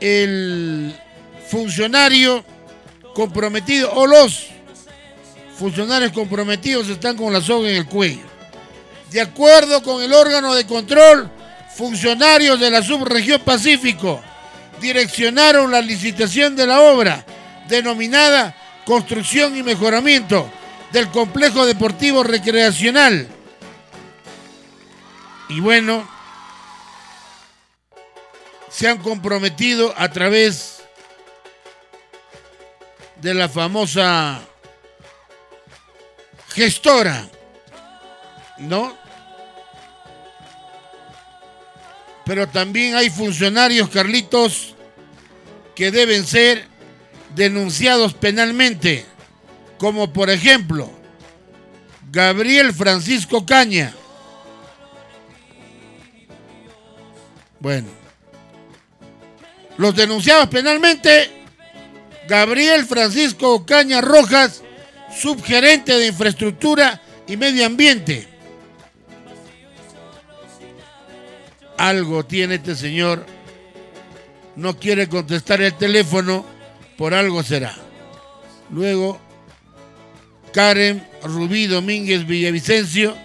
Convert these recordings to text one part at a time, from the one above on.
el funcionario comprometido o los funcionarios comprometidos están con la soga en el cuello. De acuerdo con el órgano de control, funcionarios de la subregión Pacífico direccionaron la licitación de la obra denominada Construcción y Mejoramiento del Complejo Deportivo Recreacional. Y bueno, se han comprometido a través de la famosa gestora, ¿no? Pero también hay funcionarios, Carlitos, que deben ser denunciados penalmente, como por ejemplo Gabriel Francisco Caña. Bueno, los denunciados penalmente: Gabriel Francisco Caña Rojas, subgerente de Infraestructura y Medio Ambiente. Algo tiene este señor, no quiere contestar el teléfono, por algo será. Luego, Karen Rubí Domínguez Villavicencio.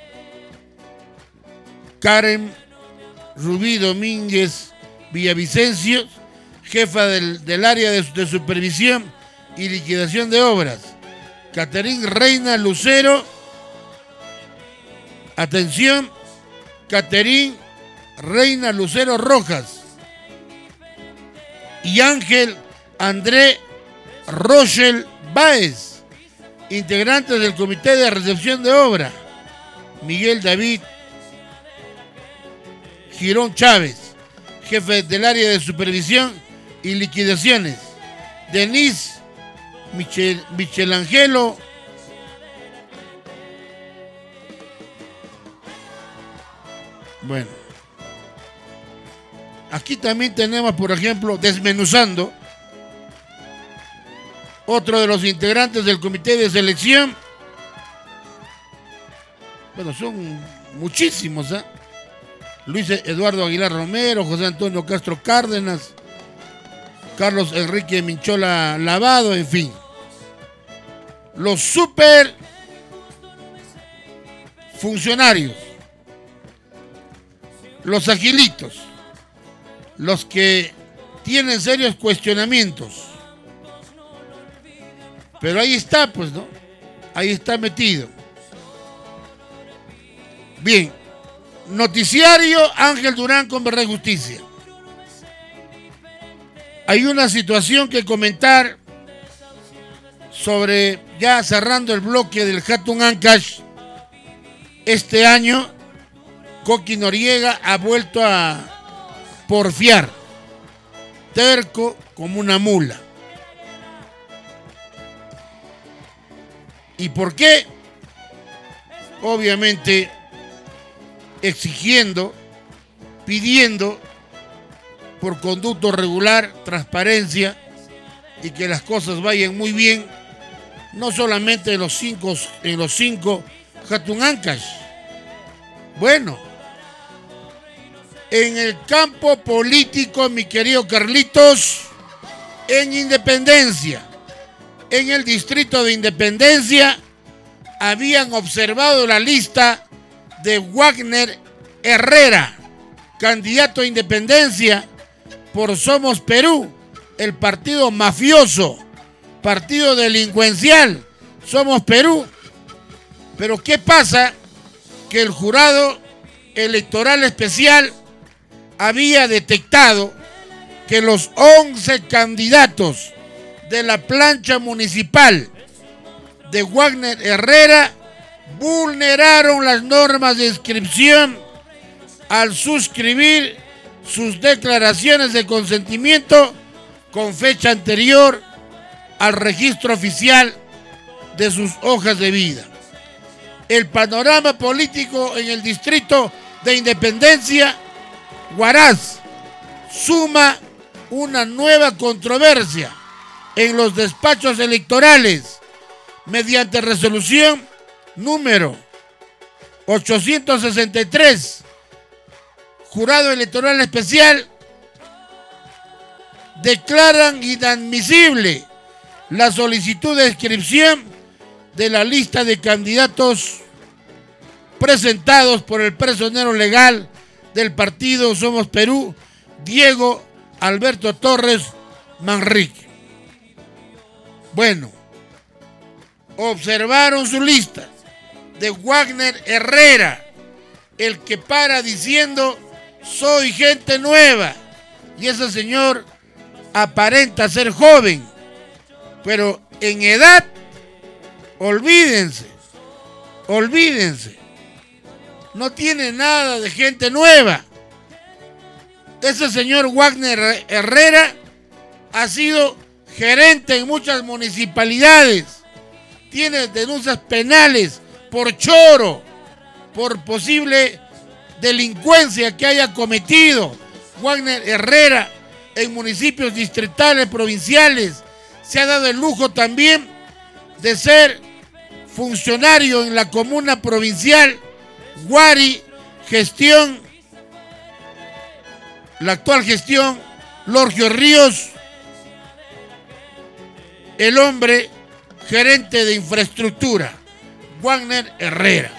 Karen Rubí Domínguez Villavicencio, jefa del área de supervisión y liquidación de obras. Caterín Reina Lucero. Atención, Caterín Reina Lucero Rojas. Y Ángel André Rochel Báez, integrantes del Comité de Recepción de Obra. Miguel David Girón Chávez, jefe del área de supervisión y liquidaciones. Denise Michelangelo Bueno, aquí también tenemos, por ejemplo, desmenuzando, otro de los integrantes del comité de selección. Bueno, son muchísimos, ¿eh? Luis Eduardo Aguilar Romero, José Antonio Castro Cárdenas, Carlos Enrique Minchola Lavado, en fin. Los super funcionarios, los agilitos, los que tienen serios cuestionamientos. Pero ahí está, pues, ¿no? Ahí está metido. Bien. Noticiario Ángel Durán con Verdad y Justicia. Hay una situación que comentar sobre, ya cerrando el bloque del Hatun Ancash. Este año, Coqui Noriega ha vuelto a porfiar, terco como una mula. ¿Y por qué? Obviamente exigiendo, pidiendo por conducto regular, transparencia y que las cosas vayan muy bien, no solamente en los cinco Hatun Ancash. Bueno, en el campo político, mi querido Carlitos, en Independencia, en el distrito de Independencia, habían observado la lista de Wagner Herrera, candidato a Independencia por Somos Perú, el partido mafioso, partido delincuencial, Somos Perú. Pero ¿qué pasa? Que el jurado electoral especial había detectado que los 11 candidatos de la plancha municipal de Wagner Herrera vulneraron las normas de inscripción al suscribir sus declaraciones de consentimiento con fecha anterior al registro oficial de sus hojas de vida. El panorama político en el distrito de Independencia, Huaraz, suma una nueva controversia en los despachos electorales mediante resolución número 863, Jurado Electoral Especial declaran inadmisible la solicitud de inscripción de la lista de candidatos presentados por el personero legal del partido Somos Perú, Diego Alberto Torres Manrique. Bueno, observaron su lista de Wagner Herrera, el que para diciendo soy gente nueva, y ese señor aparenta ser joven, pero en edad, olvídense, no tiene nada de gente nueva. Ese señor Wagner Herrera ha sido gerente en muchas municipalidades, tiene denuncias penales por choro, por posible delincuencia que haya cometido Wagner Herrera en municipios distritales, provinciales. Se ha dado el lujo también de ser funcionario en la comuna provincial Guari, la actual gestión, Lorgio Ríos, el hombre gerente de infraestructura, Wagner Herrera.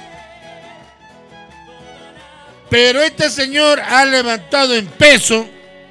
Pero este señor ha levantado en peso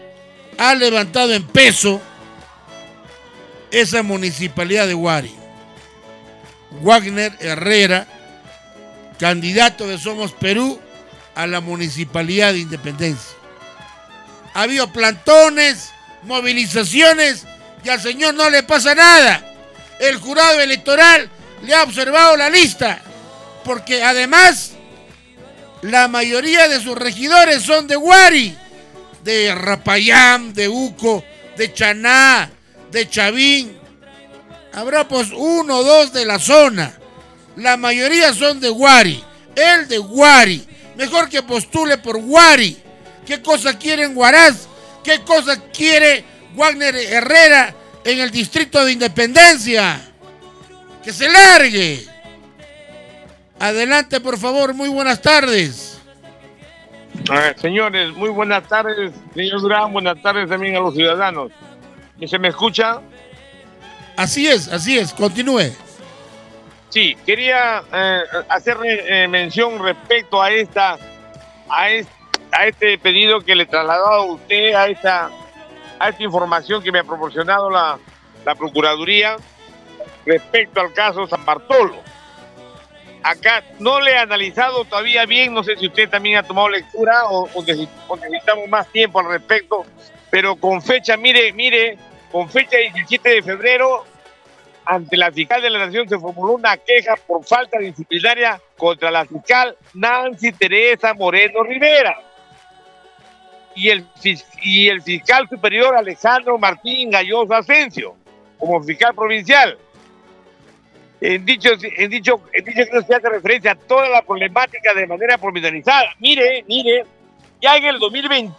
esa municipalidad de Guari. Wagner Herrera, candidato de Somos Perú a la municipalidad de Independencia. Ha habido plantones, movilizaciones y al señor no le pasa nada. El jurado electoral le ha observado la lista, porque además la mayoría de sus regidores son de Guari, de Rapayán, de Uco, de Chaná, de Chavín. Habrá pues uno o dos de la zona. La mayoría son de Guari. Él de Guari. Mejor que postule por Guari. ¿Qué cosa quiere en Huaraz? ¿Qué cosa quiere Wagner Herrera en el distrito de Independencia? ¡Que se largue! Adelante, por favor. Muy buenas tardes. Señores, muy buenas tardes. Señor Durán, buenas tardes también a los ciudadanos. ¿Y se me escucha? Así es. Continúe. Sí, quería hacerle mención respecto a este pedido que le he trasladado a usted, a esta información que me ha proporcionado la Procuraduría respecto al caso San Bartolo. Acá no le he analizado todavía bien, no sé si usted también ha tomado lectura o necesitamos más tiempo al respecto, pero con fecha, mire, con fecha 17 de febrero, ante la fiscal de la Nación se formuló una queja por falta disciplinaria contra la fiscal Nancy Teresa Moreno Rivera y el fiscal superior Alejandro Martín Galloso Asensio, como fiscal provincial. En dicho que se hace referencia a toda la problemática de manera pormenorizada. Mire, ya en el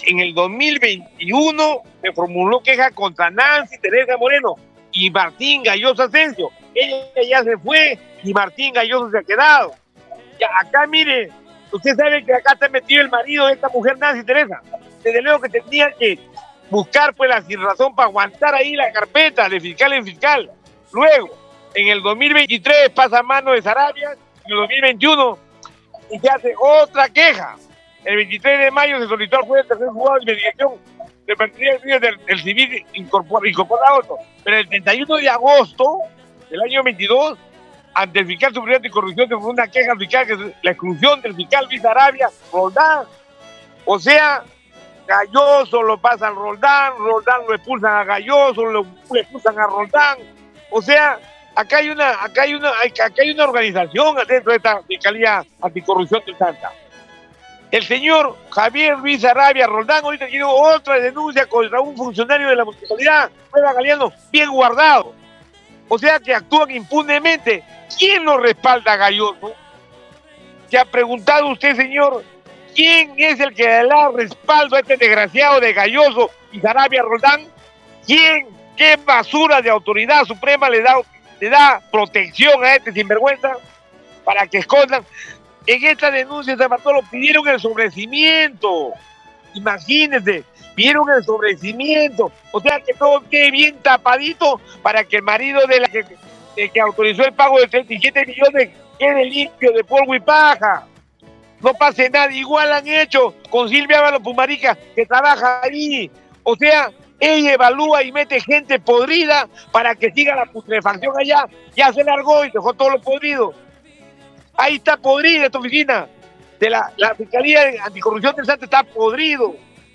2021 se formuló queja contra Nancy Teresa Moreno y Martín Galloso Asensio. Ella ya se fue y Martín Galloso se ha quedado. Ya, acá mire, usted sabe que acá está metido el marido de esta mujer Nancy Teresa. Desde luego que tenía que buscar pues la sin razón para aguantar ahí la carpeta de fiscal en fiscal. Luego, en el 2023 pasa a mano de Sarabia, en el 2021 y se hace otra queja. El 23 de mayo se solicitó al juez del tercer juzgado de investigación de pertenencia del civil incorporado, pero el 31 de agosto del año 22, ante el fiscal superior de corrupción se fue una queja fiscal que es la exclusión del fiscal Luis Sarabia Roldán. O sea, Galloso lo pasan Roldán lo expulsan a Galloso, lo expulsan a Roldán. O sea, acá hay una organización dentro de esta Fiscalía Anticorrupción de Santa. El señor Javier Luis Sarabia Roldán ahorita tiene otra denuncia contra un funcionario de la municipalidad, Nueva Galeano, bien guardado. O sea que actúan impunemente. ¿Quién lo respalda a Galloso? ¿Se ha preguntado usted, señor, quién es el que le da respaldo a este desgraciado de Galloso y Sarabia Roldán? ¿Quién? ¿Qué basura de autoridad suprema le da protección a este sinvergüenza para que escondan? En esta denuncia de San Bartolo pidieron el sobrecimiento. Imagínense, Vieron el sobrecimiento, o sea que todo quede bien tapadito para que el marido de la que autorizó el pago de 37 millones quede limpio de polvo y paja. No pase nada, igual han hecho con Silvia Ábalos Pumarica, que trabaja ahí. O sea, ella evalúa y mete gente podrida para que siga la putrefacción allá. Ya se largó y dejó todo lo podrido. Ahí está podrida esta oficina. De la Fiscalía de Anticorrupción del Santo está podrido.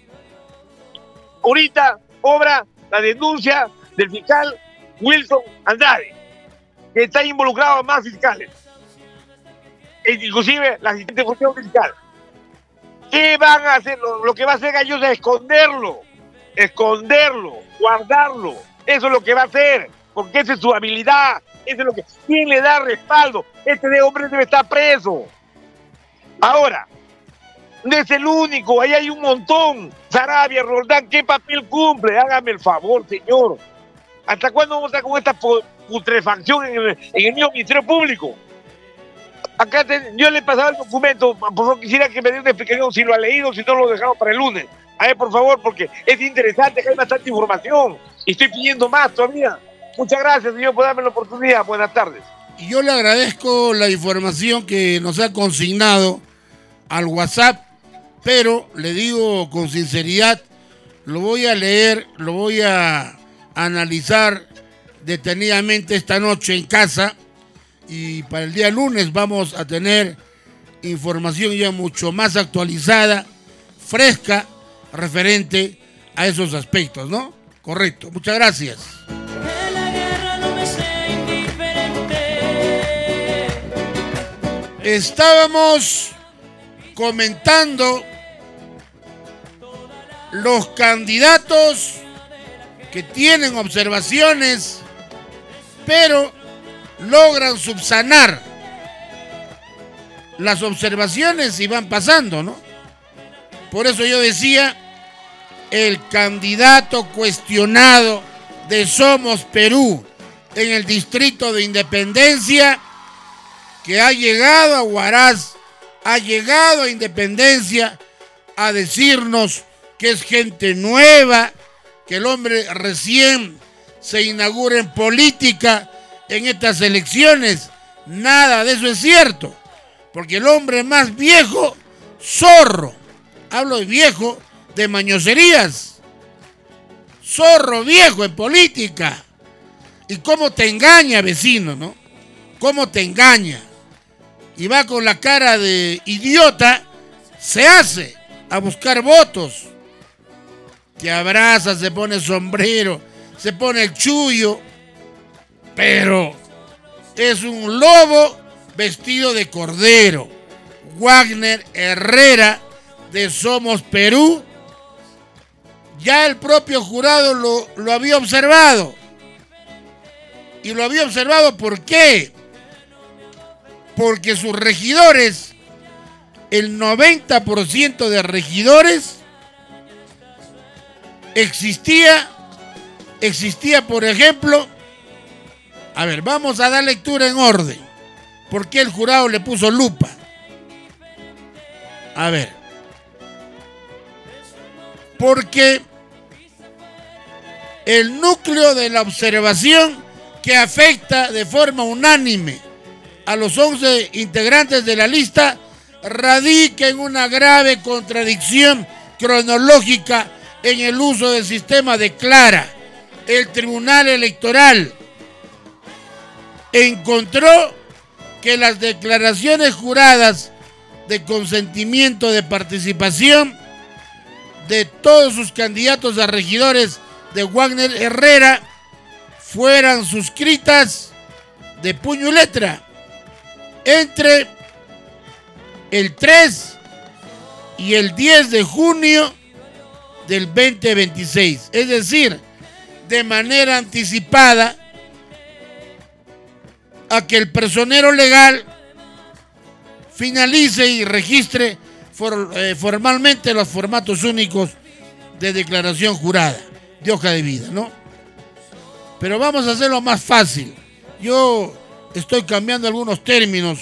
Ahorita obra la denuncia del fiscal Wilson Andrade, que está involucrado a más fiscales, inclusive la asistente de función fiscal. ¿Qué van a hacer? Lo que va a hacer Gallos es esconderlo, guardarlo. Eso es lo que va a hacer, porque esa es su habilidad, eso es lo que... ¿Quién le da respaldo? Este hombre debe estar preso. Ahora, no es el único, ahí hay un montón. Sarabia, Roldán, ¿qué papel cumple? Hágame el favor, señor. ¿Hasta cuándo vamos a estar con esta putrefacción en el mismo Ministerio Público? Acá yo le he pasado el documento, por favor, quisiera que me dé una explicación si lo ha leído, si no lo dejamos para el lunes. A ver, por favor, porque es interesante, que hay bastante información. Y estoy pidiendo más todavía. Muchas gracias, señor, por darme la oportunidad. Buenas tardes. Y yo le agradezco la información que nos ha consignado al WhatsApp, pero le digo con sinceridad, lo voy a leer, lo voy a analizar detenidamente esta noche en casa, y para el día lunes vamos a tener información ya mucho más actualizada, fresca, referente a esos aspectos, ¿no? Correcto, muchas gracias. Estábamos comentando los candidatos que tienen observaciones, pero logran subsanar las observaciones y van pasando, ¿no? Por eso yo decía, el candidato cuestionado de Somos Perú en el distrito de Independencia, que ha llegado a Huaraz, ha llegado a Independencia a decirnos que es gente nueva, que el hombre recién se inaugura en política en estas elecciones. Nada de eso es cierto, porque el hombre más viejo, zorro, hablo de viejo de mañoserías, zorro viejo en política. Y cómo te engaña, vecino, ¿no? Cómo te engaña. Y va con la cara de idiota, se hace a buscar votos. Te abraza, se pone sombrero, se pone el chullo, pero es un lobo vestido de cordero. Wagner Herrera de Somos Perú, ya el propio jurado lo había observado. Y lo había observado, ¿por qué? Porque sus regidores, el 90% de regidores, existía, por ejemplo, a ver, vamos a dar lectura en orden. ¿Por qué el jurado le puso lupa? A ver. Porque el núcleo de la observación que afecta de forma unánime a los 11 integrantes de la lista radica en una grave contradicción cronológica en el uso del sistema de Clara. El Tribunal Electoral encontró que las declaraciones juradas de consentimiento de participación de todos sus candidatos a regidores de Wagner Herrera fueran suscritas de puño y letra entre el 3 y el 10 de junio del 2026, es decir, de manera anticipada a que el personero legal finalice y registre formalmente los formatos únicos de declaración jurada, de hoja de vida, ¿no? Pero vamos a hacerlo más fácil. Yo estoy cambiando algunos términos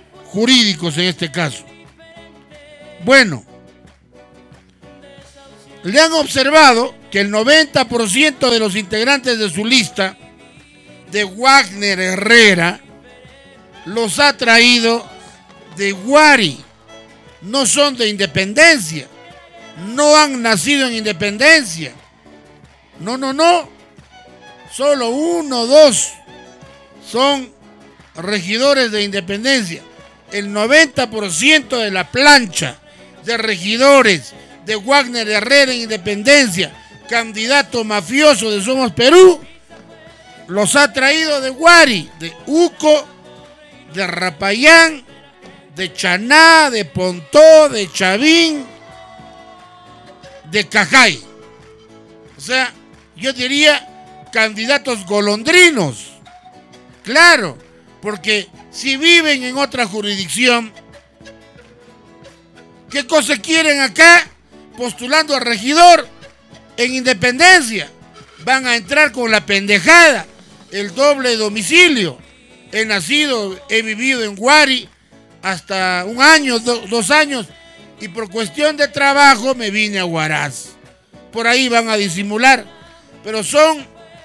jurídicos en este caso. Bueno, le han observado que el 90% de los integrantes de su lista de Wagner Herrera los ha traído de Guari. No son de Independencia. No han nacido en Independencia. No. Solo 1 o 2 son regidores de Independencia. El 90% de la plancha de regidores de Wagner Herrera en Independencia, candidato mafioso de Somos Perú, los ha traído de Guari, de Uco, de Rapayán, de Chaná, de Pontó, de Chavín, de Cajay. O sea, yo diría candidatos golondrinos. Claro, porque si viven en otra jurisdicción, ¿qué cosa quieren acá? Postulando a regidor en Independencia. Van a entrar con la pendejada, el doble domicilio. He nacido, he vivido en Guari hasta 1 año, 2 años, y por cuestión de trabajo me vine a Huaraz. Por ahí van a disimular, pero son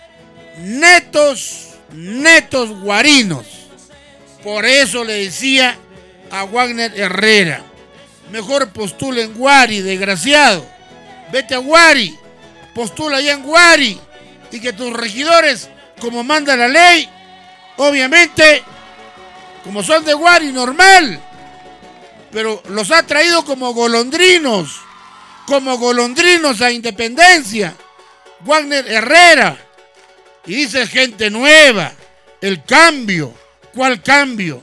netos guarinos. Por eso le decía a Wagner Herrera, mejor postula en Guari, desgraciado. Vete a Guari, postula allá en Guari, y que tus regidores, como manda la ley, obviamente, como son de Guari, normal, pero los ha traído como golondrinos a Independencia. Wagner Herrera. Y dice gente nueva, el cambio. ¿Cuál cambio?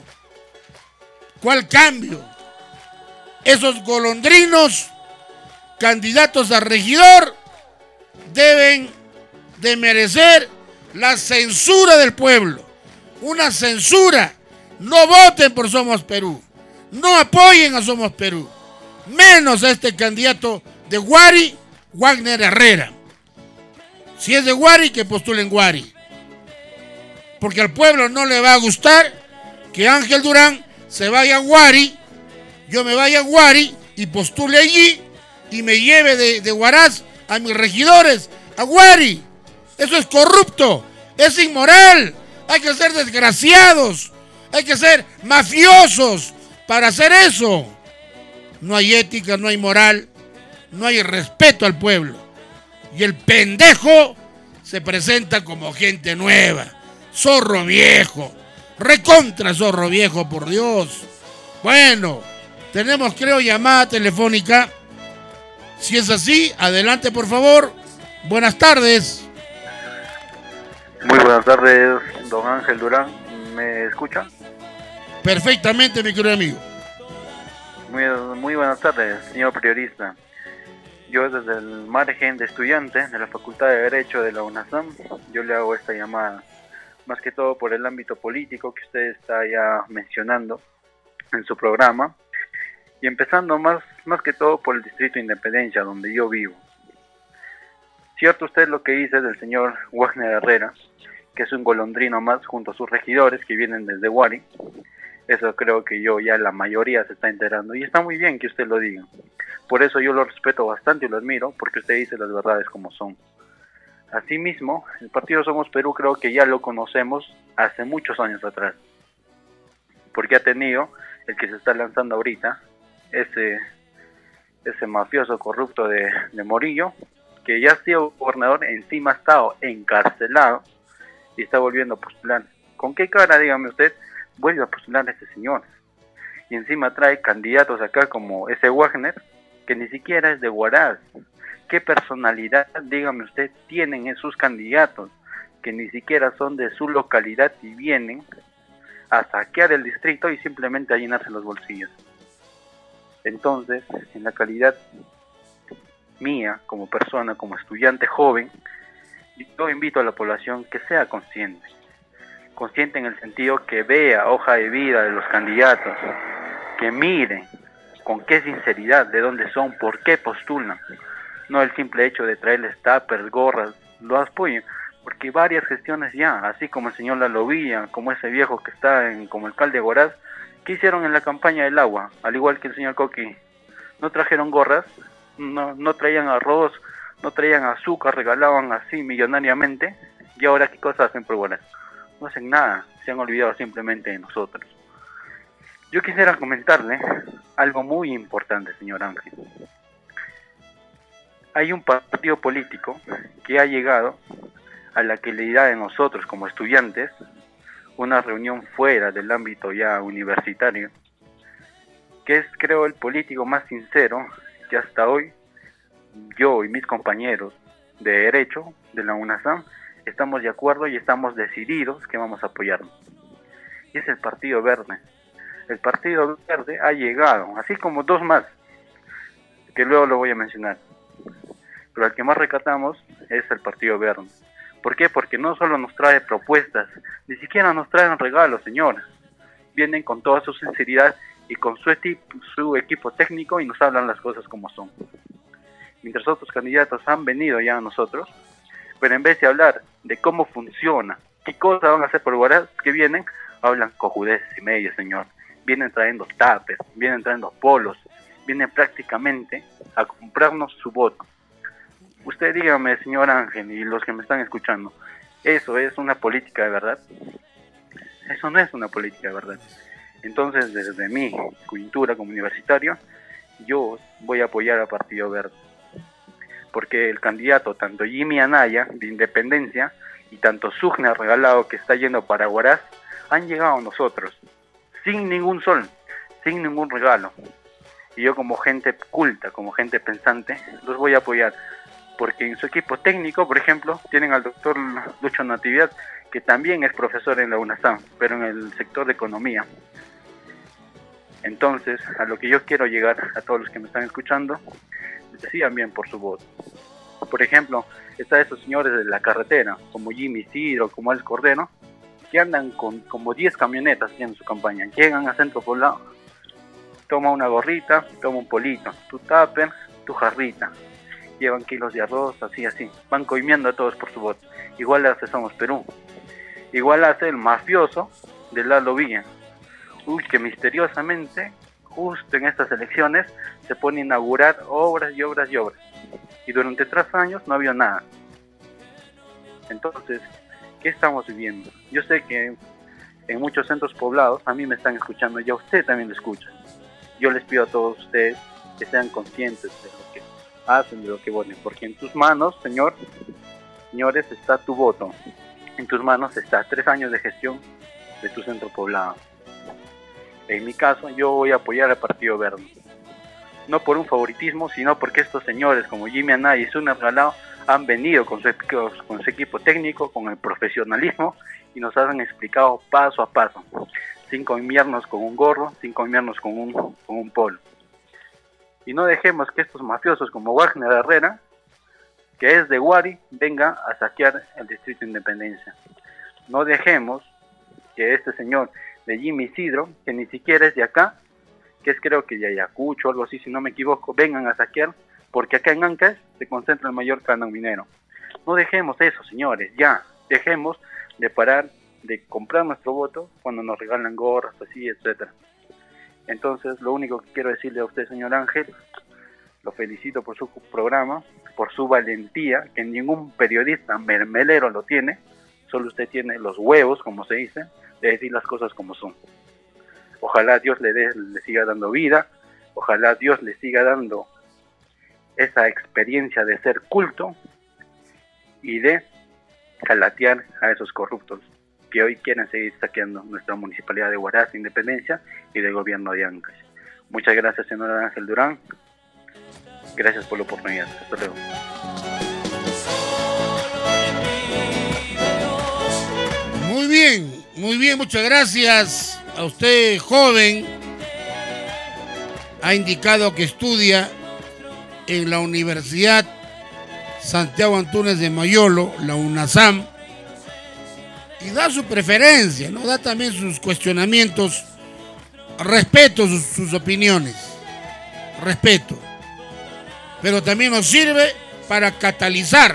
¿Cuál cambio? Esos golondrinos, candidatos a regidor, deben de merecer la censura del pueblo. Una censura. No voten por Somos Perú. No apoyen a Somos Perú. Menos a este candidato de Guari, Wagner Herrera. Si es de Guari, que postulen Guari. Porque al pueblo no le va a gustar que Ángel Durán se vaya a Guari, yo me vaya a Guari y postule allí y me lleve de Huaraz a mis regidores a Guari. Eso es corrupto, es inmoral. Hay que ser desgraciados, hay que ser mafiosos para hacer eso. No hay ética, no hay moral, no hay respeto al pueblo. Y el pendejo se presenta como gente nueva. Zorro viejo. Recontra zorro viejo, por Dios. Bueno, tenemos, creo, llamada telefónica. Si es así, adelante, por favor. Buenas tardes. Muy buenas tardes, don Ángel Durán. ¿Me escucha? Perfectamente, mi querido amigo. Muy buenas tardes, señor periodista. Yo desde el margen de estudiante de la Facultad de Derecho de la UNASAM, yo le hago esta llamada, más que todo por el ámbito político que usted está ya mencionando en su programa, y empezando más que todo por el distrito de Independencia, donde yo vivo. Cierto usted lo que dice del señor Wagner Herrera, que es un golondrino más junto a sus regidores que vienen desde Guari. Eso creo que ya la mayoría se está enterando, y está muy bien que usted lo diga. Por eso yo lo respeto bastante y lo admiro, porque usted dice las verdades como son. Asimismo, el partido Somos Perú creo que ya lo conocemos hace muchos años atrás, porque ha tenido el que se está lanzando ahorita, ese mafioso corrupto de Morillo, que ya ha sido gobernador, encima ha estado encarcelado y está volviendo a postular. ¿Con qué cara, dígame usted, vuelve a postular a este señor? Y encima trae candidatos acá como ese Wagner, que ni siquiera es de Huaraz. ¿Qué personalidad, dígame usted, tienen esos candidatos que ni siquiera son de su localidad y vienen a saquear el distrito y simplemente a llenarse los bolsillos? Entonces, en la calidad mía, como persona, como estudiante joven, yo invito a la población que sea consciente en el sentido que vea hoja de vida de los candidatos, que miren con qué sinceridad, de dónde son, por qué postulan. No el simple hecho de traerles tuppers, gorras, lo apoyen, porque varias gestiones ya, así como el señor Lalo Villa, como ese viejo que está como alcalde de Huaraz, ¿qué hicieron en la campaña del agua? Al igual que el señor Coqui, no trajeron gorras, no traían arroz, no traían azúcar, regalaban así millonariamente, y ahora ¿qué cosas hacen por Huaraz? No hacen nada, se han olvidado simplemente de nosotros. Yo quisiera comentarle algo muy importante, señor Ángel. Hay un partido político que ha llegado a la que le dirá de nosotros como estudiantes una reunión fuera del ámbito ya universitario, que es, creo, el político más sincero que hasta hoy yo y mis compañeros de Derecho de la UNASAM estamos de acuerdo y estamos decididos que vamos a apoyarlo. Y es el Partido Verde. El Partido Verde ha llegado, así como dos más, que luego lo voy a mencionar, pero al que más recatamos es el Partido Verde. ¿Por qué? Porque no solo nos trae propuestas, ni siquiera nos traen regalos, señores. Vienen con toda su sinceridad y con su equipo técnico y nos hablan las cosas como son. Mientras otros candidatos han venido ya a nosotros, pero en vez de hablar de cómo funciona, qué cosas van a hacer por Huaraz, que vienen, hablan cojudeces y media, señor. Vienen trayendo tapes, vienen trayendo polos, vienen prácticamente a comprarnos su voto. Usted dígame, señor Ángel, y los que me están escuchando, ¿eso es una política de verdad? Eso no es una política de verdad. Entonces, desde mi coyuntura como universitario, yo voy a apoyar al Partido Verde. Porque el candidato, tanto Jimmy Anaya, de Independencia, y tanto Sugner Regalado, que está yendo para Huaraz, han llegado a nosotros, sin ningún sol, sin ningún regalo. Y yo como gente culta, como gente pensante, los voy a apoyar. Porque en su equipo técnico, por ejemplo, tienen al doctor Lucho Natividad, que también es profesor en la UNASAM, pero en el sector de economía. Entonces, a lo que yo quiero llegar, a todos los que me están escuchando, decidan bien por su voto. Por ejemplo, están esos señores de la carretera, como Jimmy Isidro, como Alex Cordero, que andan con como 10 camionetas en su campaña. Llegan a Centro Poblado, toma una gorrita, toma un polito, tu tupper, tu jarrita. Llevan kilos de arroz, así. Van coimiendo a todos por su voto. Igual hace Somos Perú. Igual hace el mafioso de Lalo Villa. Uy, que misteriosamente, justo en estas elecciones, se pone a inaugurar obras y obras y obras. Y durante 3 años no había nada. Entonces, ¿qué estamos viviendo? Yo sé que en muchos centros poblados, a mí me están escuchando, y a usted también lo escucha. Yo les pido a todos ustedes que sean conscientes de lo que hacen, de lo que voten, porque en tus manos, señores, está tu voto. En tus manos está 3 años de gestión de tu centro poblado. En mi caso, yo voy a apoyar al Partido Verde. No por un favoritismo, sino porque estos señores como Jimmy Anaya y Sugner Regalado han venido con su equipo técnico, con el profesionalismo, y nos han explicado paso a paso, sin combinarnos con un gorro, sin combinarnos con un polo. Y no dejemos que estos mafiosos como Wagner Herrera, que es de Huari, venga a saquear el distrito de Independencia. No dejemos que este señor de Jimmy Isidro, que ni siquiera es de acá, que es creo que de Ayacucho o algo así, si no me equivoco, vengan a saquear, porque acá en Ancash se concentra el mayor canon minero. No dejemos eso, señores, ya, dejemos de parar de comprar nuestro voto cuando nos regalan gorras, así, etcétera. Entonces, lo único que quiero decirle a usted, señor Ángel, lo felicito por su programa, por su valentía, que ningún periodista mermelero lo tiene, solo usted tiene los huevos, como se dice, de decir las cosas como son. Ojalá Dios le siga dando vida, ojalá Dios le siga dando esa experiencia de ser culto y de calatear a esos corruptos que hoy quieren seguir saqueando nuestra municipalidad de Huaraz, Independencia y del gobierno de Ancash. Muchas gracias, señor Ángel Durán. Gracias por la oportunidad. Hasta luego. Muy bien, muchas gracias a usted, joven. Ha indicado que estudia en la Universidad Santiago Antúnez de Mayolo, la UNASAM, y da su preferencia, ¿no? Da también sus cuestionamientos. Respeto sus opiniones, respeto, pero también nos sirve para catalizar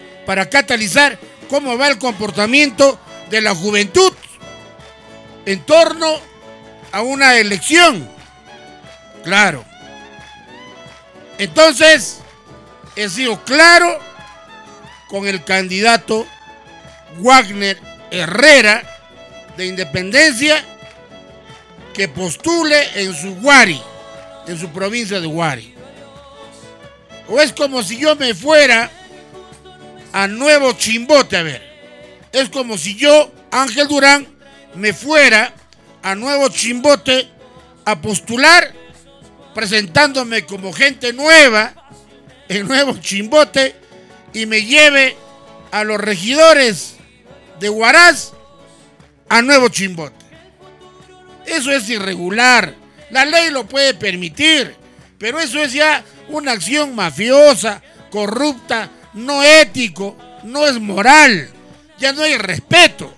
cómo va el comportamiento de la juventud en torno a una elección. Claro, Entonces, he sido claro con el candidato Wagner Herrera de Independencia que postule en su Guari, en su provincia de Guari. O es como si yo me fuera a Nuevo Chimbote, a ver. Es como si yo, Ángel Durán, me fuera a Nuevo Chimbote a postular, presentándome como gente nueva en Nuevo Chimbote y me lleve a los regidores de Huaraz a Nuevo Chimbote. Eso es irregular. La ley lo puede permitir, pero eso es ya una acción mafiosa, corrupta, no ético, no es moral. Ya no hay respeto.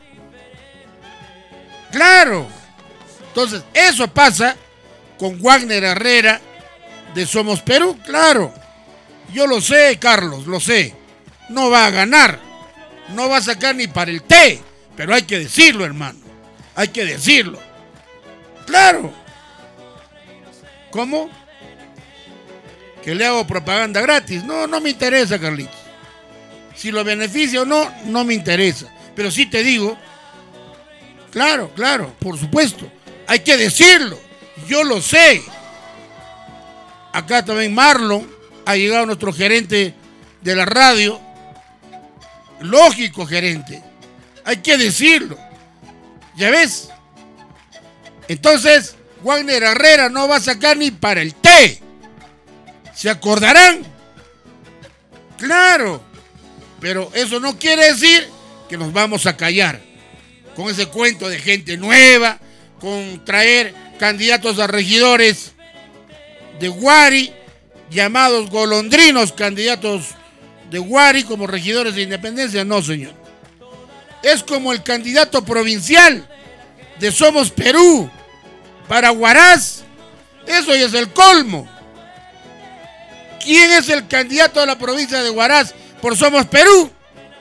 Claro. Entonces, eso pasa con Wagner Herrera de Somos Perú, claro. Yo lo sé, Carlos, lo sé. No va a ganar. No va a sacar ni para el té. Pero hay que decirlo, hermano. Hay que decirlo. Claro. ¿Cómo? ¿Que le hago propaganda gratis? No, no me interesa, Carlitos. Si lo beneficia o no, no me interesa. Pero sí te digo, claro, por supuesto. Hay que decirlo. Yo lo sé. Acá también Marlon ha llegado nuestro gerente de la radio. Lógico, gerente. Hay que decirlo. ¿Ya ves? Entonces, Wagner Herrera no va a sacar ni para el té. ¿Se acordarán? Claro. Pero eso no quiere decir que nos vamos a callar. Con ese cuento de gente nueva, con traer candidatos a regidores de Guari, llamados golondrinos, candidatos de Guari como regidores de Independencia. No, señor. Es como el candidato provincial de Somos Perú para Huaraz. Eso ya es el colmo. ¿Quién es el candidato a la provincia de Huaraz por Somos Perú?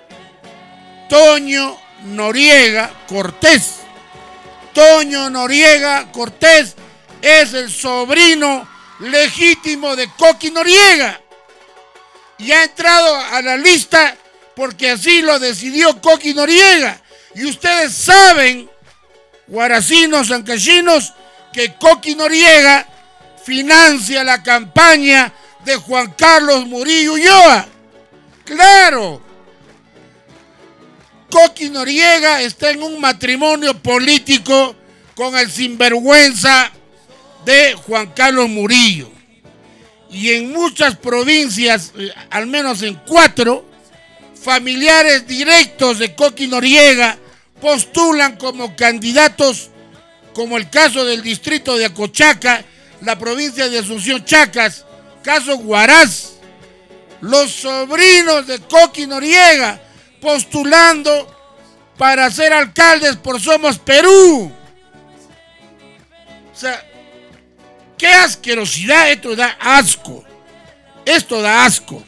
Toño Noriega Cortés. Toño Noriega Cortés es el sobrino legítimo de Coqui Noriega y ha entrado a la lista porque así lo decidió Coqui Noriega. Y ustedes saben, huaracinos, ancachinos, que Coqui Noriega financia la campaña de Juan Carlos Murillo Ulloa. ¡Claro! Coqui Noriega está en un matrimonio político con el sinvergüenza de Juan Carlos Murillo. Y en muchas provincias, al menos en 4, familiares directos de Coqui Noriega postulan como candidatos, como el caso del distrito de Acochaca, la provincia de Asunción Chacas, caso Huaraz. Los sobrinos de Coqui Noriega postulando para ser alcaldes por Somos Perú. O sea, qué asquerosidad, esto da asco. Esto da asco.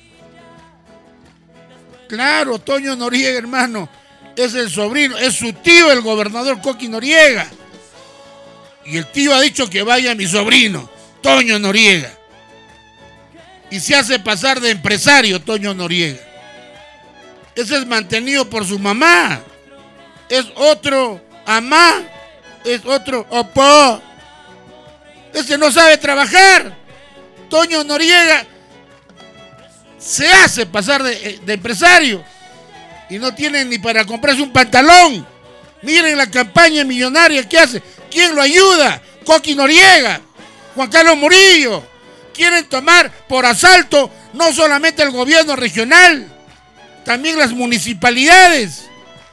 Claro, Toño Noriega, hermano, es el sobrino, es su tío, el gobernador Coqui Noriega. Y el tío ha dicho que vaya mi sobrino, Toño Noriega. Y se hace pasar de empresario, Toño Noriega. Ese es mantenido por su mamá. Es otro amá, es otro opó. Ese no sabe trabajar. Toño Noriega se hace pasar de empresario y no tiene ni para comprarse un pantalón. Miren la campaña millonaria que hace. ¿Quién lo ayuda? Coqui Noriega, Juan Carlos Murillo. Quieren tomar por asalto no solamente el gobierno regional, también las municipalidades.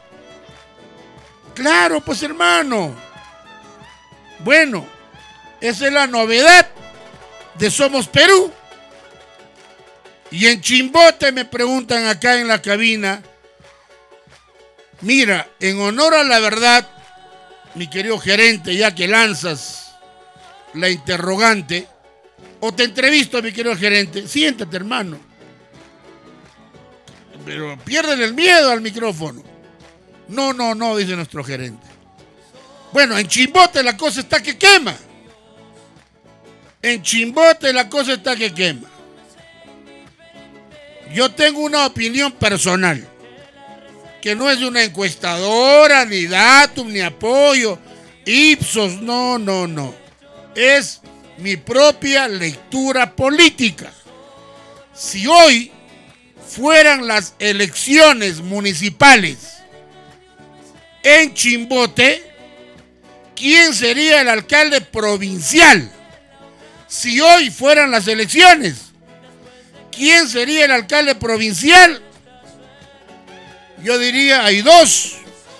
Claro, pues hermano. Bueno, esa es la novedad de Somos Perú. Y en Chimbote me preguntan acá en la cabina, mira, en honor a la verdad, mi querido gerente, ya que lanzas la interrogante, o te entrevisto, mi querido gerente, siéntate, hermano. Pero pierden el miedo al micrófono. No, dice nuestro gerente. Bueno, en Chimbote la cosa está que quema. En Chimbote la cosa está que quema. Yo tengo una opinión personal, que no es de una encuestadora, ni datum, ni apoyo, Ipsos, no. Es mi propia lectura política. Si hoy fueran las elecciones municipales en Chimbote, ¿quién sería el alcalde provincial? Si hoy fueran las elecciones, ¿quién sería el alcalde provincial? Yo diría, hay dos.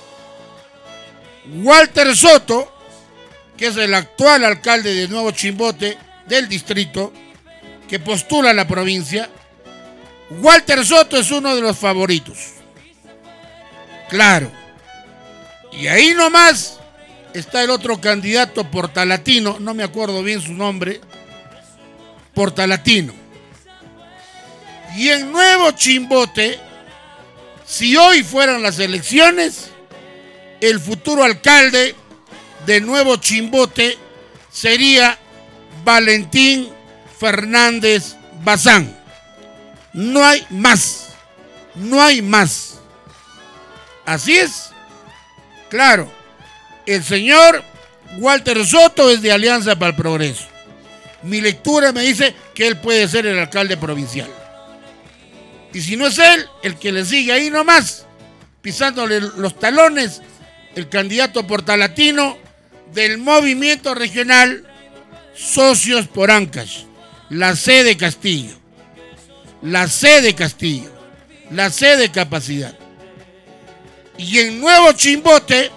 Walter Soto, que es el actual alcalde de Nuevo Chimbote, del distrito, que postula a la provincia. Walter Soto es uno de los favoritos. Claro. Y ahí nomás está el otro candidato portalatino, no me acuerdo bien su nombre, portalatino. Y en Nuevo Chimbote, si hoy fueran las elecciones, el futuro alcalde de Nuevo Chimbote sería Valentín Fernández Bazán. No hay más. No hay más. Así es. Claro. El señor Walter Soto es de Alianza para el Progreso. Mi lectura me dice que él puede ser el alcalde provincial. Y si no es él, el que le sigue ahí nomás, pisándole los talones, el candidato portalatino del movimiento regional Socios por Ancash, la C de Castillo, la C de Castillo, la C de Capacidad. Y en Nuevo Chimbote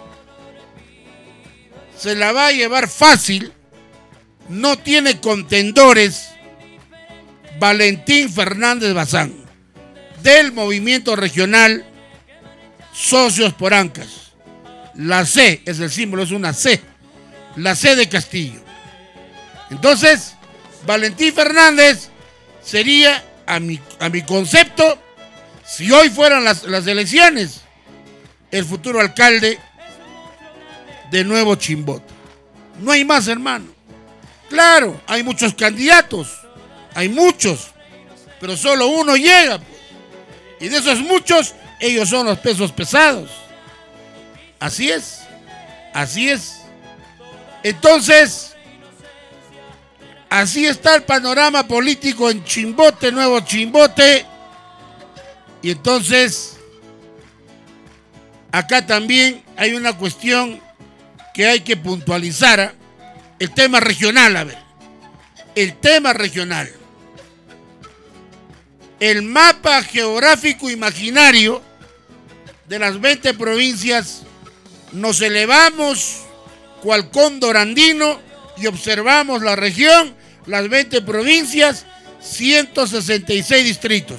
se la va a llevar fácil, no tiene contendores, Valentín Fernández Bazán, del movimiento regional Socios por Ancash. La C es el símbolo, es una C, la C de Castillo. Entonces, Valentín Fernández sería, a mi concepto, si hoy fueran las elecciones, el futuro alcalde de Nuevo Chimbote. No hay más, hermano. Claro, hay muchos candidatos, hay muchos, pero solo uno llega, pues. Y de esos muchos, ellos son los pesos pesados. Así es, así es. Entonces, así está el panorama político en Chimbote, Nuevo Chimbote. Y entonces, acá también hay una cuestión que hay que puntualizar. El tema regional, a ver. El tema regional. El mapa geográfico imaginario de las 20 provincias, nos elevamos cual cóndor andino y observamos la región, las 20 provincias, 166 distritos.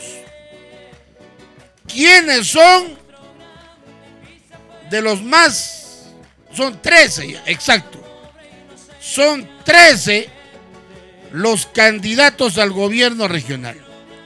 ¿Quiénes son de los más? Son 13 ya, exacto. Son 13 los candidatos al gobierno regional.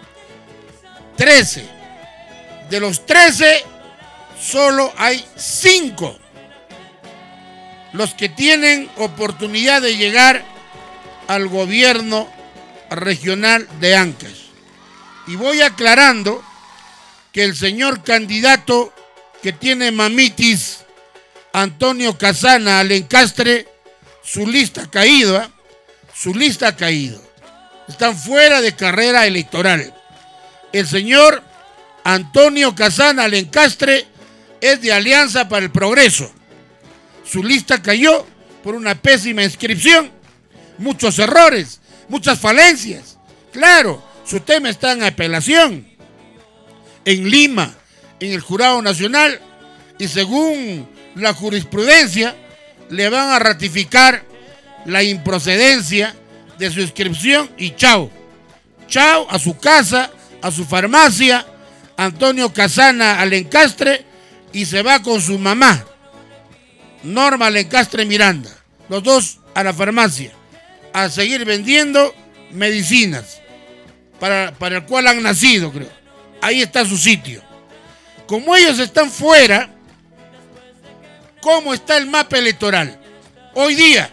13. De los 13, solo hay 5 los que tienen oportunidad de llegar al gobierno regional de Ancash. Y voy aclarando que el señor candidato que tiene mamitis, Antonio Casana Alencastre, su lista ha caído, ¿eh? Su lista ha caído. Están fuera de carrera electoral. El señor Antonio Casana Alencastre es de Alianza para el Progreso. Su lista cayó por una pésima inscripción, muchos errores, muchas falencias. Claro, su tema está en apelación en Lima, en el Jurado Nacional, y según la jurisprudencia le van a ratificar la improcedencia de su inscripción y chao. Chao a su casa, a su farmacia, Antonio Casana Alencastre, y se va con su mamá, Norma Alencastre Miranda, los dos a la farmacia, a seguir vendiendo medicinas para el cual han nacido, creo. Ahí está su sitio. Como ellos están fuera, ¿cómo está el mapa electoral? Hoy día,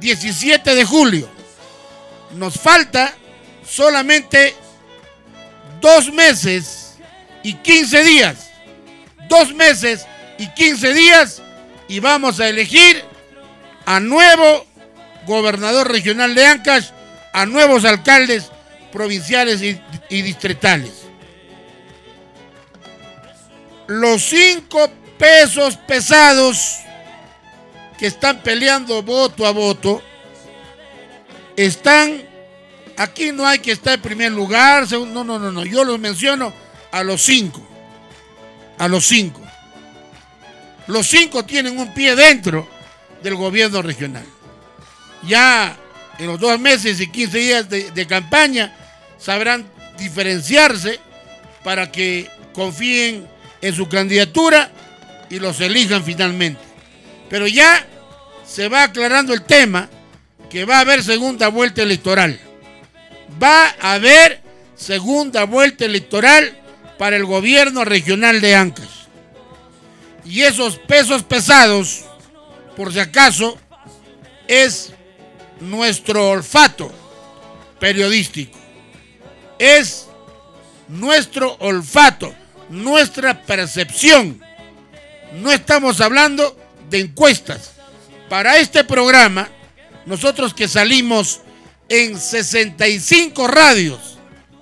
17 de julio, nos falta solamente 2 meses y 15 días. 2 meses y 15 días y vamos a elegir a nuevo gobernador regional de Ancash, a nuevos alcaldes provinciales y distritales. Los 5 pesos pesados que están peleando voto a voto están, aquí no hay que estar en primer lugar, no, yo los menciono a los 5. A los 5. Los 5 tienen un pie dentro del gobierno regional. Ya en los 2 meses y 15 días de campaña sabrán diferenciarse para que confíen en su candidatura y los elijan finalmente. Pero ya se va aclarando el tema que va a haber segunda vuelta electoral. Va a haber segunda vuelta electoral para el gobierno regional de Ancash. Y esos pesos pesados, por si acaso, es nuestro olfato periodístico. Es nuestro olfato, nuestra percepción. No estamos hablando de encuestas. Para este programa, nosotros que salimos en 65 radios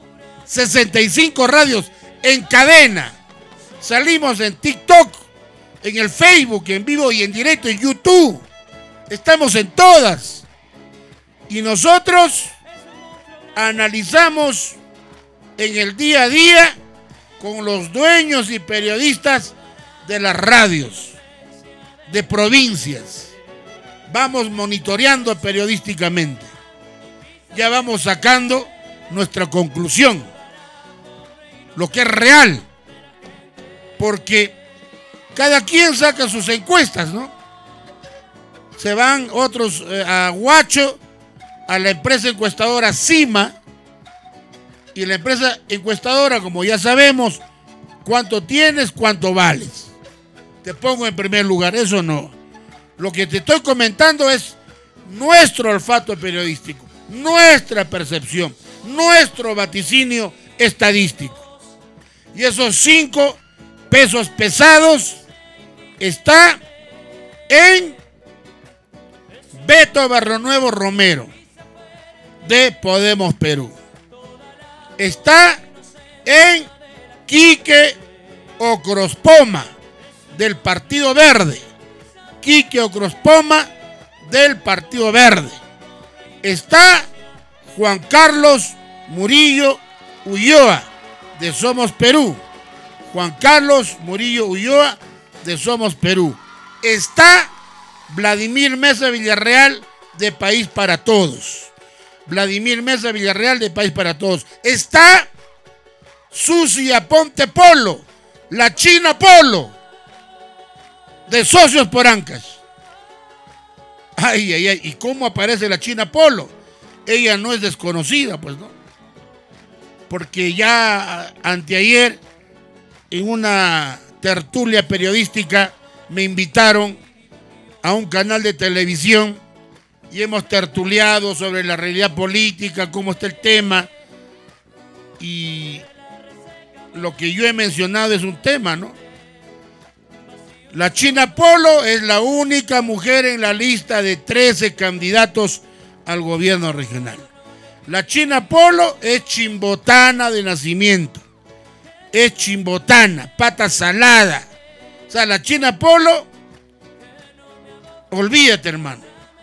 en cadena, salimos en TikTok, en el Facebook, en vivo y en directo, en YouTube, estamos en todas. Y nosotros analizamos en el día a día con los dueños y periodistas de las radios, de provincias. Vamos monitoreando periodísticamente. Ya vamos sacando nuestra conclusión, lo que es real, porque cada quien saca sus encuestas, ¿no? Se van otros a Huacho, a la empresa encuestadora CIMA, y la empresa encuestadora, como ya sabemos, cuánto tienes, cuánto vales. Te pongo en primer lugar, eso no. Lo que te estoy comentando es nuestro olfato periodístico, nuestra percepción, nuestro vaticinio estadístico. Y esos 5 pesos pesados está en Beto Barronuevo Romero, de Podemos Perú. Está en Quique Ocrospoma, del Partido Verde. Quique Ocrospoma, del Partido Verde. Está Juan Carlos Murillo Ulloa, de Somos Perú. Juan Carlos Murillo Ulloa, de Somos Perú. Está Vladimir Mesa Villarreal, de País para Todos. Vladimir Mesa Villarreal, de País para Todos. Está Susi Aponte Polo, la China Polo, de Socios por Ancash. Ay, ay, ay. ¿Y cómo aparece la China Polo? Ella no es desconocida, pues, ¿no? Porque ya anteayer, en una tertulia periodística, me invitaron a un canal de televisión y hemos tertuliado sobre la realidad política, cómo está el tema. Y lo que yo he mencionado es un tema, ¿no? La China Polo es la única mujer en la lista de 13 candidatos al gobierno regional. La China Polo es chimbotana de nacimiento. Es chimbotana, pata salada. O sea, la China Polo, olvídate, hermano.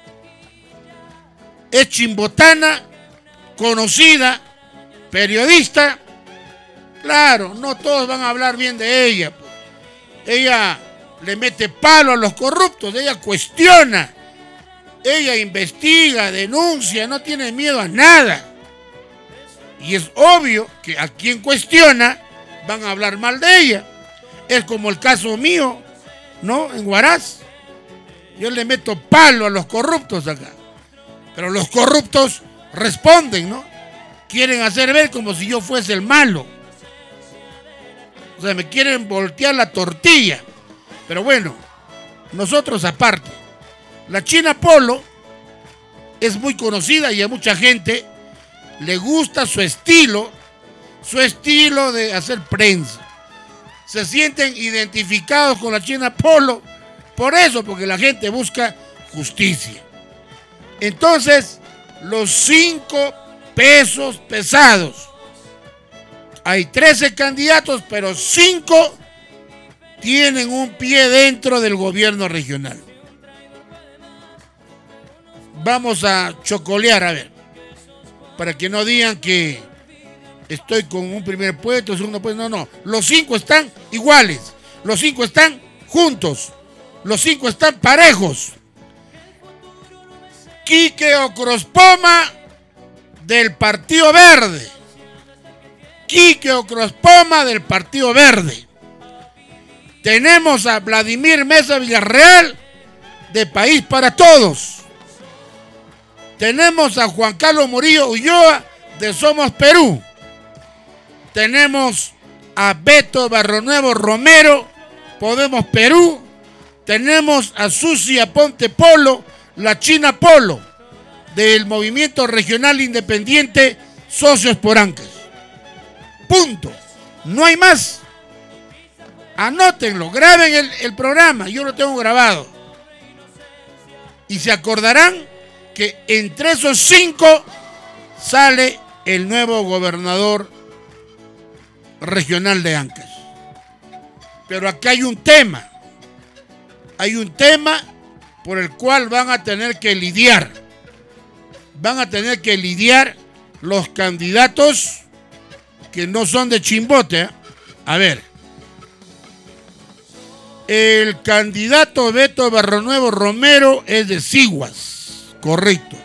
Es chimbotana, conocida, periodista. Claro, no todos van a hablar bien de ella. Ella le mete palo a los corruptos, ella cuestiona, ella investiga, denuncia, no tiene miedo a nada. Y es obvio que a quien cuestiona van a hablar mal de ella. Es como el caso mío, ¿no? En Huaraz. Yo le meto palo a los corruptos acá. Pero los corruptos responden, ¿no? Quieren hacer ver como si yo fuese el malo. O sea, me quieren voltear la tortilla. Pero bueno, nosotros aparte. La China Polo es muy conocida y a mucha gente le gusta su estilo su estilo de hacer prensa. Se sienten identificados con la China Polo, por eso, porque la gente busca justicia. Entonces, los 5 pesos pesados. Hay 13 candidatos, pero 5 tienen un pie dentro del gobierno regional. Vamos a chocolear, a ver, para que no digan que estoy con un primer puesto, segundo puesto. No. Los 5 están iguales. Los 5 están juntos. Los 5 están parejos. Quique Ocrospoma del Partido Verde. Quique Ocrospoma del Partido Verde. Tenemos a Vladimir Mesa Villarreal de País para Todos. Tenemos a Juan Carlos Murillo Ulloa de Somos Perú. Tenemos a Beto Barronuevo Romero, Podemos Perú. Tenemos a Susi Aponte Polo, la China Polo, del Movimiento Regional Independiente Socios por Ancash. Punto. No hay más. Anótenlo, graben el programa, yo lo tengo grabado. Y se acordarán que entre esos 5 sale el nuevo gobernador regional de Ancash. Pero acá hay un tema. Hay un tema por el cual van a tener que lidiar. Van a tener que lidiar los candidatos que no son de Chimbote, ¿eh? A ver. El candidato Beto Barronuevo Romero es de Siguas, correcto.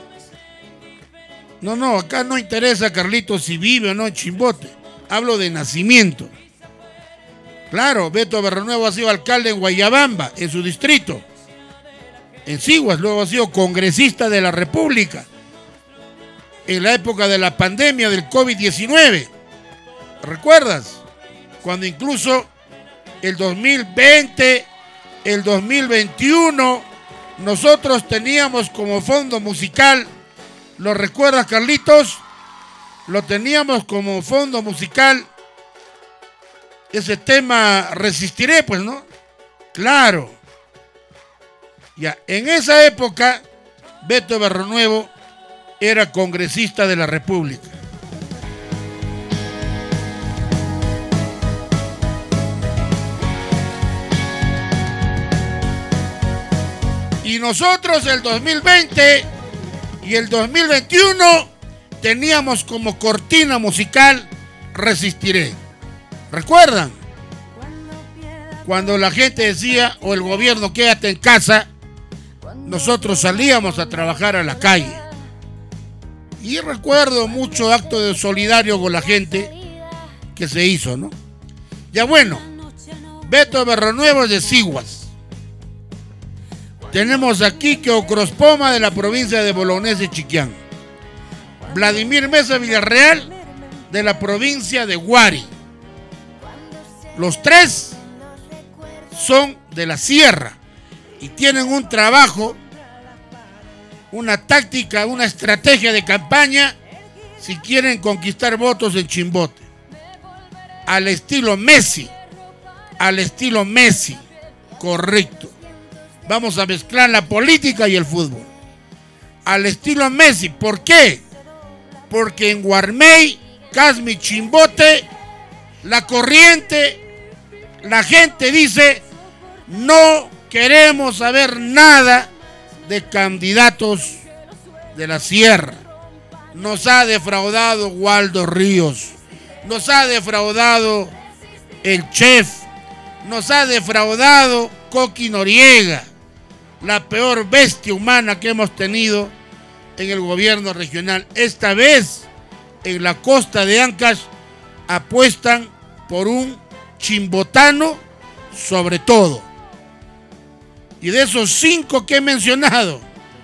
No, acá no interesa, Carlitos, si vive o no en Chimbote. Hablo de nacimiento. Claro, Beto Barronuevo ha sido alcalde en Guayabamba, en su distrito. En Siguas, luego ha sido congresista de la República. En la época de la pandemia del COVID-19. ¿Recuerdas? Cuando incluso el 2020, el 2021, nosotros teníamos como fondo musical, ¿lo recuerdas, Carlitos? Lo teníamos como fondo musical, ese tema Resistiré, pues, ¿no? Claro. Ya, en esa época, Beto Barronuevo era congresista de la República. Y nosotros el 2020 y el 2021 teníamos como cortina musical Resistiré. ¿Recuerdan? Cuando la gente decía, o el gobierno, quédate en casa, nosotros salíamos a trabajar a la calle. Y recuerdo mucho acto de solidario con la gente que se hizo, ¿no? Ya bueno, Beto Barronuevo de Siguas. Tenemos a Quique Ocrospoma de la provincia de Bolognesi y Chiquián. Vladimir Mesa Villarreal de la provincia de Huari. Los 3 son de la sierra y tienen un trabajo, una táctica, una estrategia de campaña si quieren conquistar votos en Chimbote. Al estilo Messi, correcto. Vamos a mezclar la política y el fútbol. Al estilo Messi. ¿Por qué? Porque en Guarmey, Casmi, Chimbote, la corriente, la gente dice, no queremos saber nada de candidatos de la sierra. Nos ha defraudado Waldo Ríos, nos ha defraudado el Chef, nos ha defraudado Coqui Noriega, la peor bestia humana que hemos tenido en el gobierno regional. Esta vez, en la costa de Ancash, apuestan por un chimbotano sobre todo. Y de esos 5 que he mencionado,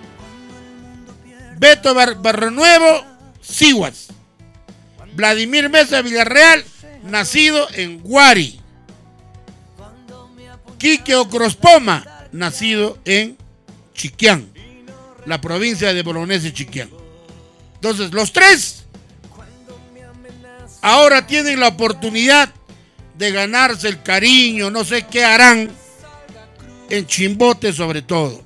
Beto Barronuevo, Siguas. Vladimir Mesa Villarreal, nacido en Huari. Quique Ocrospoma, nacido en Chiquián, la provincia de Bolognesi y Chiquián. Entonces, los 3 ahora tienen la oportunidad de ganarse el cariño, no sé qué harán, en Chimbote sobre todo.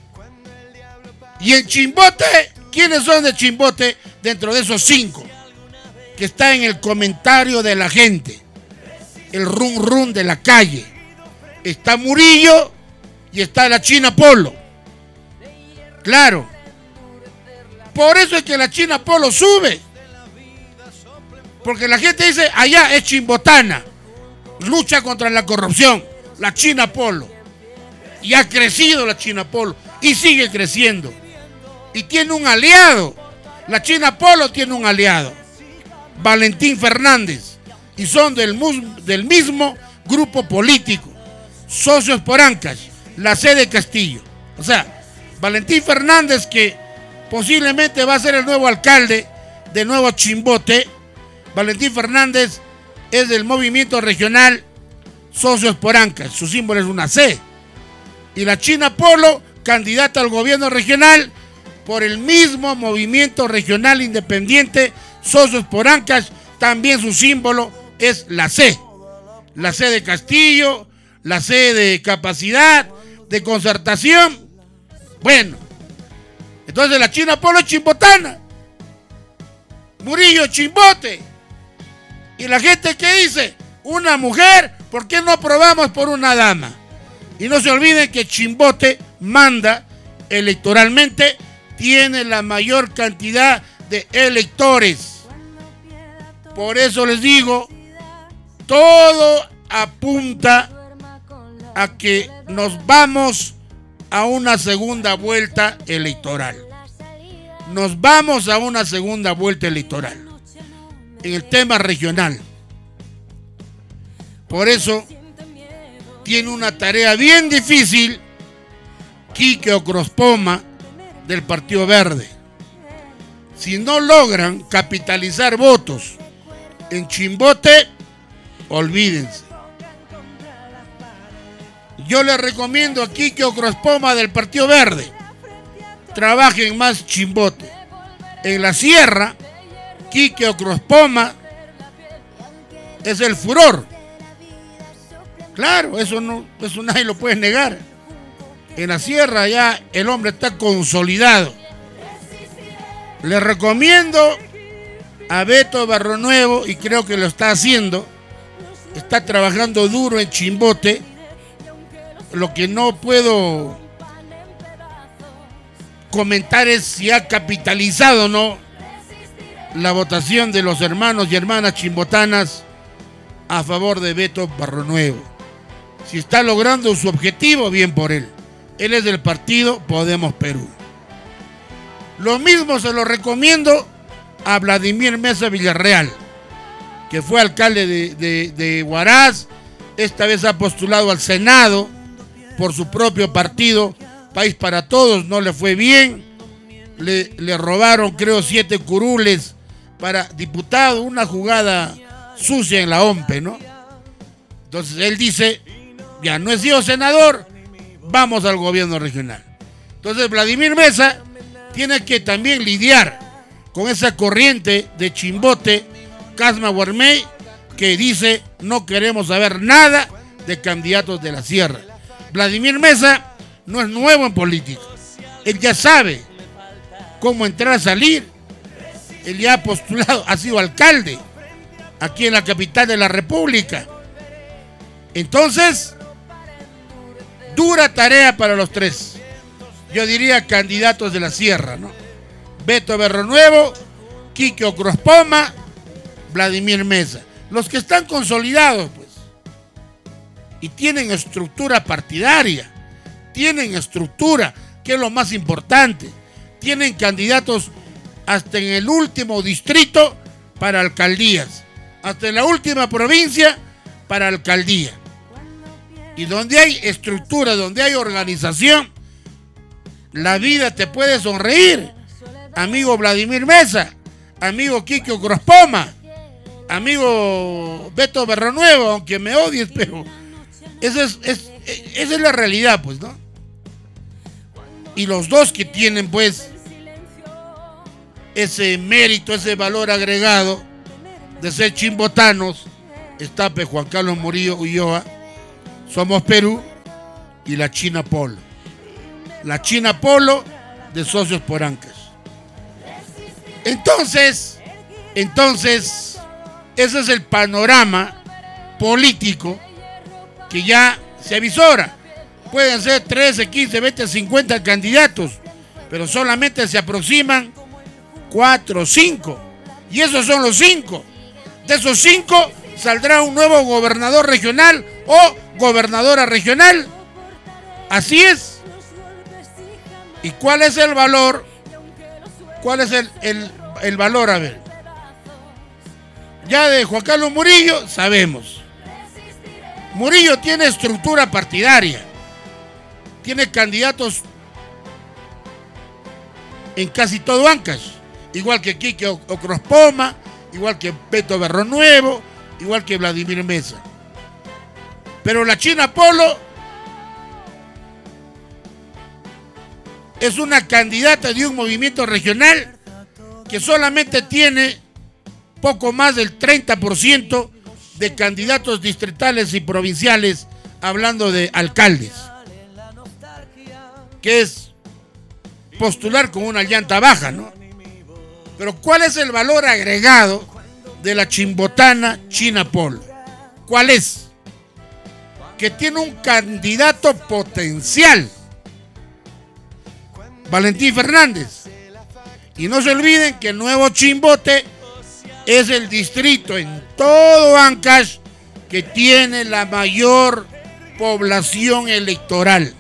Y en Chimbote, ¿quiénes son de Chimbote dentro de esos 5? Que está en el comentario de la gente, el rum rum de la calle. Está Murillo y está la China Polo. Claro. Por eso es que la China Polo sube. Porque la gente dice, allá es chimbotana, lucha contra la corrupción, la China Polo. Y ha crecido la China Polo y sigue creciendo. Y tiene un aliado. La China Polo tiene un aliado, Valentín Fernández. Y son del mismo grupo político, Socios por Ancash, la C de Castillo. O sea, Valentín Fernández, que posiblemente va a ser el nuevo alcalde de Nuevo Chimbote. Valentín Fernández es del movimiento regional Socios por Ancash, su símbolo es una C. Y la China Polo, candidata al gobierno regional por el mismo movimiento regional independiente Socios por Ancash, también su símbolo es la C. La C de Castillo, la C de capacidad, de concertación. Bueno, entonces la China Polo es chimbotana, Murillo Chimbote. Y la gente que dice, una mujer, ¿por qué no probamos por una dama? Y no se olviden que Chimbote manda electoralmente, tiene la mayor cantidad de electores. Por eso les digo, todo apunta a que nos vamos a una segunda vuelta electoral. Nos vamos a una segunda vuelta electoral en el tema regional. Por eso tiene una tarea bien difícil Quique Ocrospoma del Partido Verde. Si no logran capitalizar votos en Chimbote, olvídense. Yo les recomiendo a Quique Ocrospoma del Partido Verde, trabajen más Chimbote. En la sierra, Quique Ocrospoma es el furor. Claro, eso nadie lo puede negar. En la sierra ya el hombre está consolidado. Les recomiendo a Beto Barronuevo, y creo que lo está haciendo, está trabajando duro en Chimbote. Lo que no puedo comentar es si ha capitalizado o no la votación de los hermanos y hermanas chimbotanas a favor de Beto Barronuevo. Si está logrando su objetivo, bien por él. Él es del partido Podemos Perú. Lo mismo se lo recomiendo a Vladimir Mesa Villarreal, que fue alcalde de Huaraz. Esta vez ha postulado al Senado por su propio partido, País para Todos. No le fue bien. Le robaron, creo, 7 curules para diputado. Una jugada sucia en la OMPE, ¿no? Entonces él dice, ya no he sido senador, vamos al gobierno regional. Entonces Vladimir Mesa tiene que también lidiar con esa corriente de Chimbote, Casma Guarmey, que dice no queremos saber nada de candidatos de la sierra. Vladimir Mesa no es nuevo en política. Él ya sabe cómo entrar a salir. Él ya ha postulado, ha sido alcalde aquí en la capital de la República. Entonces, dura tarea para los tres. Yo diría candidatos de la sierra, ¿no? Beto Barronuevo, Quique Ocrospoma, Vladimir Mesa. Los que están consolidados, pues. Y tienen estructura partidaria. Tienen estructura, que es lo más importante. Tienen candidatos hasta en el último distrito para alcaldías. Hasta en la última provincia para alcaldía. Y donde hay estructura, donde hay organización, la vida te puede sonreír. Amigo Vladimir Mesa, amigo Quique Ocrospoma, amigo Beto Barronuevo, aunque me odies, pero esa es la realidad, pues, ¿no? Y los dos que tienen, pues, ese mérito, ese valor agregado de ser chimbotanos está Juan Carlos Murillo Ulloa, Somos Perú y la China Polo. La China Polo de Socios por Ancash. Entonces, ese es el panorama político que ya se avisora. Pueden ser 13, 15, 20, 50 candidatos, pero solamente se aproximan 4 o 5. Y esos son los 5. De esos 5 saldrá un nuevo gobernador regional o gobernadora regional. Así es. ¿Y cuál es el valor? ¿Cuál es el valor? A ver. Ya de Juan Carlos Murillo sabemos. Murillo tiene estructura partidaria. Tiene candidatos en casi todo Ancash. Igual que Quique Ocrospoma, igual que Beto Berronuevo, igual que Vladimir Mesa. Pero la China Polo es una candidata de un movimiento regional que solamente tiene poco más del 30% de candidatos distritales y provinciales, hablando de alcaldes, que es postular con una llanta baja, ¿no? Pero ¿cuál es el valor agregado de la chimbotana China Polo? ¿Cuál es? Que tiene un candidato potencial, Valentín Fernández. Y no se olviden que Nuevo Chimbote es el distrito en todo Ancash que tiene la mayor población electoral.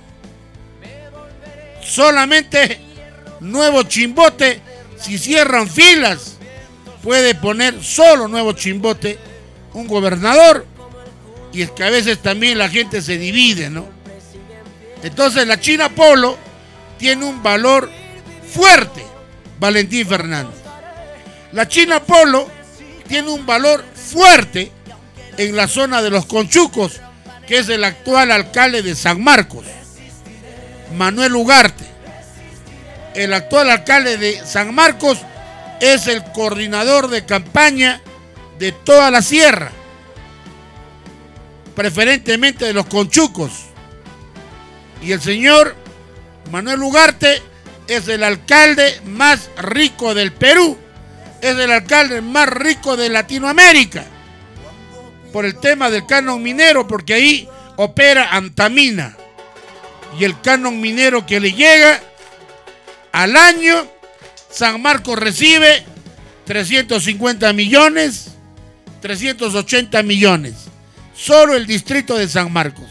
Solamente Nuevo Chimbote, si cierran filas, puede poner solo Nuevo Chimbote un gobernador. Y es que a veces también la gente se divide, ¿no? Entonces la China Polo tiene un valor fuerte, Valentín Fernández. La China Polo tiene un valor fuerte en la zona de los Conchucos, que es el actual alcalde de San Marcos, Manuel Ugarte. El actual alcalde de San Marcos es el coordinador de campaña de toda la sierra, preferentemente de los Conchucos. Y el señor Manuel Ugarte es el alcalde más rico del Perú, es el alcalde más rico de Latinoamérica, por el tema del canon minero, porque ahí opera Antamina, y el canon minero que le llega al año, San Marcos recibe 350 millones, 380 millones, solo el distrito de San Marcos.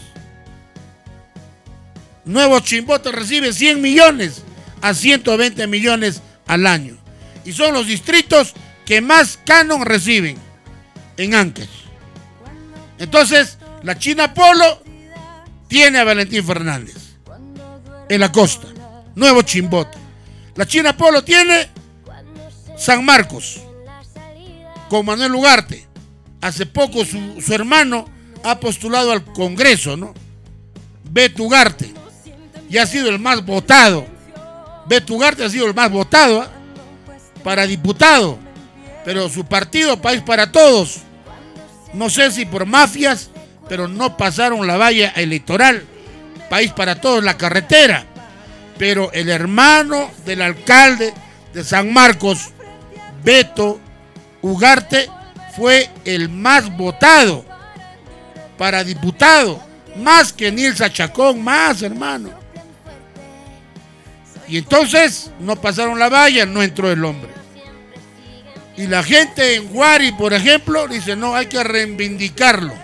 Nuevo Chimbote recibe 100 millones a 120 millones al año. Y son los distritos que más canon reciben en Ancash. Entonces, la China Polo tiene a Valentín Fernández en la costa, Nuevo Chimbote. La China Polo tiene San Marcos con Manuel Ugarte. Hace poco su hermano ha postulado al Congreso, ¿no? Beto Ugarte. Y ha sido el más votado. Beto Ugarte ha sido el más votado, ¿eh?, para diputado. Pero su partido, País para Todos, no sé si por mafias, pero no pasaron la valla electoral. País para Todos, la carretera. Pero el hermano del alcalde de San Marcos, Beto Ugarte, fue el más votado para diputado, más que Nilsa Chacón, más, hermano. Y entonces no pasaron la valla, no entró el hombre. Y la gente en Guari, por ejemplo, dice, no, hay que reivindicarlo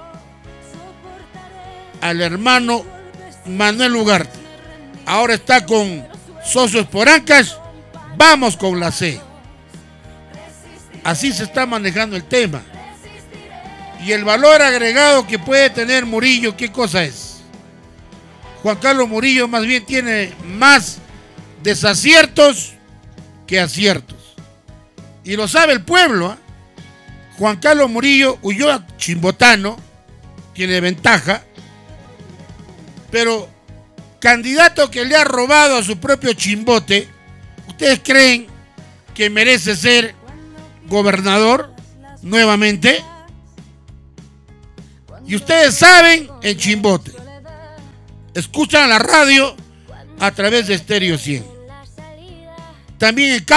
al hermano Manuel Ugarte. Ahora está con Socios por Ancash, vamos con la C. Así se está manejando el tema. Y el valor agregado que puede tener Murillo, ¿qué cosa es? Juan Carlos Murillo más bien tiene más desaciertos que aciertos. Y lo sabe el pueblo, ¿eh? Juan Carlos Murillo Ulloa, chimbotano, tiene ventaja, pero candidato que le ha robado a su propio Chimbote, ¿ustedes creen que merece ser gobernador? nuevamente. Y ustedes saben, en Chimbote, escuchan la radio a través de Estéreo 100. También en